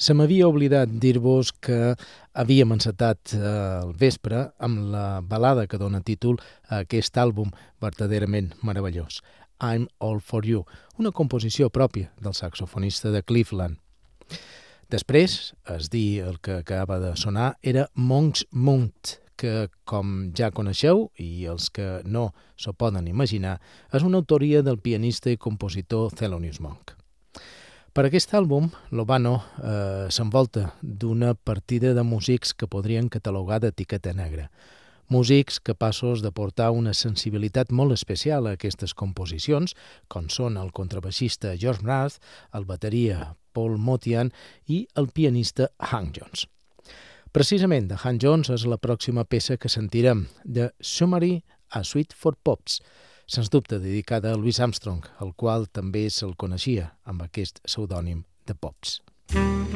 Se m'havia oblidat dir-vos que havíem encetat al vespre amb la balada que dona títol a aquest àlbum verdaderament meravellós, I'm All For You, una composició pròpia del saxofonista de Cleveland. Després, es dir el que acaba de sonar, era Monk's Munt, que, com ja coneixeu, i els que no s'ho poden imaginar, és una autoria del pianista i compositor Thelonious Monk. Per aquest àlbum, Lovano s'envolta d'una partida de músics que podrien catalogar d'etiqueta negra. Músics capaços de portar una sensibilitat molt especial a aquestes composicions, com són el contrabaixista George Mraz, el bateria Paul Motian i el pianista Hank Jones. Precisament de Hank Jones és la pròxima peça que sentirem, de Summary a Suite for Pops, sens dubte dedicada a Louis Armstrong, el qual també se'l coneixia amb aquest pseudònim de Pops.